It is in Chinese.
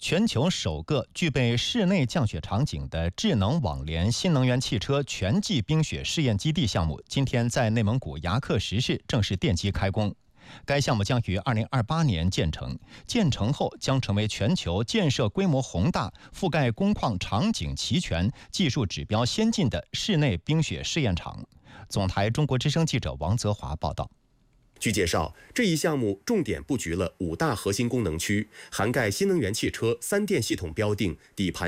全球首个具备室内降雪场景的智能网联新能源汽车全季冰雪试验基地项目，今天在内蒙古牙克石市正式奠基开工。该项目将于2028年建成，建成后将成为全球建设规模宏大、覆盖工况场景齐全、技术指标先进的室内冰雪试验场。总台中国之声记者王泽华报道。 据介绍，这一项目重点布局了5大核心功能区，涵盖新能源汽车3电系统标定、底盘